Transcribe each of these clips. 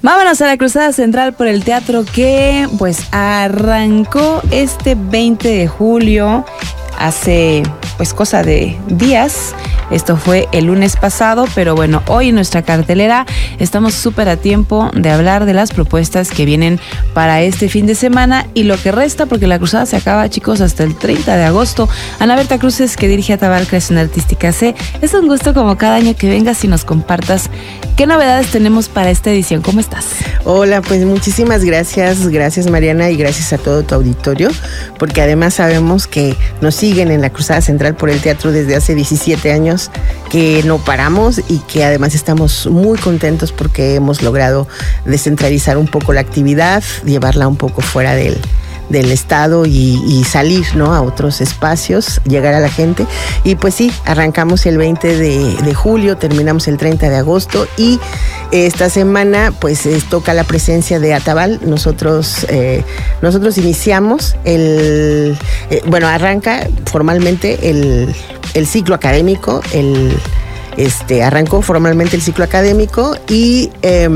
Vámonos a la Cruzada Central por el teatro que pues arrancó este 20 de julio, hace pues cosa de días. Esto fue el lunes pasado, pero bueno, hoy en nuestra cartelera estamos súper a tiempo de hablar de las propuestas que vienen para este fin de semana y lo que resta, porque la cruzada se acaba, chicos, hasta el 30 de agosto. Ana Berta Cruces, que dirige Atabal Creación Artística C, es un gusto como cada año que vengas y nos compartas qué novedades tenemos para esta edición. ¿Cómo estás? Hola, pues muchísimas gracias Mariana y gracias a todo tu auditorio, porque además sabemos que nos siguen en la Cruzada Central por el teatro desde hace 17 años, que no paramos y que además estamos muy contentos porque hemos logrado descentralizar un poco la actividad, llevarla un poco fuera del estado y salir, ¿no?, a otros espacios, llegar a la gente. Y pues sí, arrancamos el 20 de julio, terminamos el 30 de agosto y esta semana pues toca la presencia de Atabal. Nosotros iniciamos arranca formalmente el ciclo académico, arrancó formalmente el ciclo académico y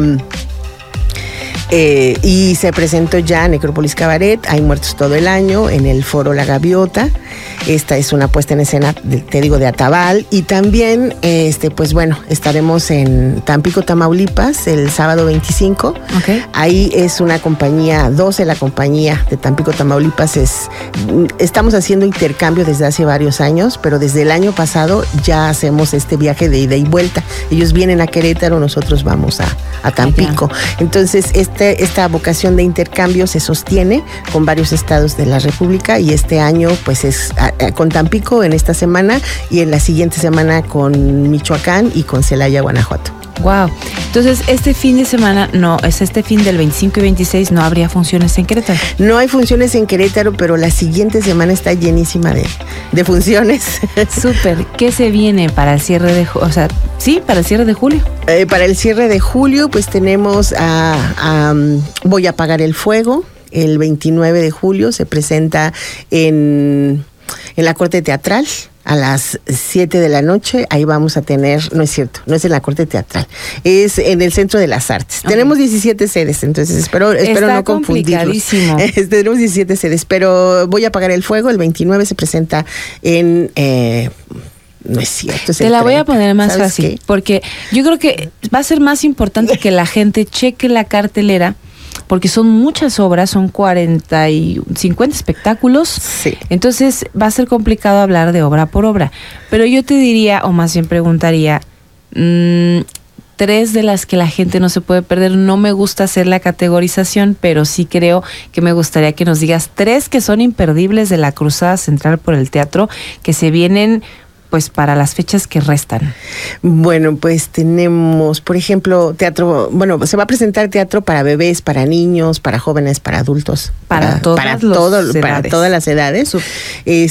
se presentó ya Necrópolis Cabaret, Hay Muertos Todo el Año, en el Foro La Gaviota. Esta es una puesta en escena, de Atabal. Y también, estaremos en Tampico, Tamaulipas, el sábado 25. Okay. Ahí es una compañía 12, la compañía de Tampico, Tamaulipas. Estamos haciendo intercambio desde hace varios años, pero desde el año pasado ya hacemos este viaje de ida y vuelta. Ellos vienen a Querétaro, nosotros vamos a Tampico. Okay. Entonces, esta vocación de intercambio se sostiene con varios estados de la República y este año pues es con Tampico en esta semana y en la siguiente semana con Michoacán y con Celaya, Guanajuato. Wow. Entonces, este fin de semana, este fin del 25 y 26 no habría funciones en Querétaro. No hay funciones en Querétaro, pero la siguiente semana está llenísima de funciones. Súper. ¿Qué se viene para el cierre de para el cierre de julio? Para el cierre de julio, pues tenemos Voy a apagar el fuego. El 29 de julio se presenta en la Corte Teatral. A las 7 de la noche, ahí vamos a tener, no es cierto, no es en la Corte Teatral, es en el Centro de las Artes. Okay. Tenemos 17 sedes, entonces espero no confundirlos. Tenemos 17 sedes, pero Voy a apagar el fuego, el 29 se presenta en... no es cierto. Te la voy a poner más fácil, porque yo creo que va a ser más importante que la gente cheque la cartelera, porque son muchas obras, son 40 y 50 espectáculos. Sí. Entonces va a ser complicado hablar de obra por obra. Pero yo te diría, o más bien preguntaría, 3 de las que la gente no se puede perder. No me gusta hacer la categorización, pero sí creo que me gustaría que nos digas 3 que son imperdibles de la Cruzada Central por el teatro, que se vienen pues para las fechas que restan. Bueno, pues tenemos, por ejemplo, teatro, se va a presentar teatro para bebés, para niños, para jóvenes, para adultos, para todas las edades.